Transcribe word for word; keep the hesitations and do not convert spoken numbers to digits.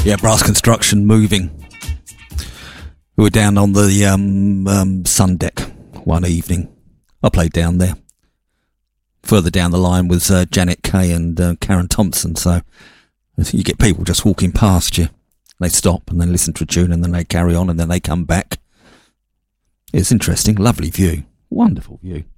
Yeah, Brass Construction, Moving. We were down on the um, um, Sun Deck one evening. I played down there. Further down the line was uh, Janet Kay and uh, Karen Thompson, so you get people just walking past you. They stop and then listen to a tune and then they carry on and then they come back. It's interesting. Lovely view. Wonderful view.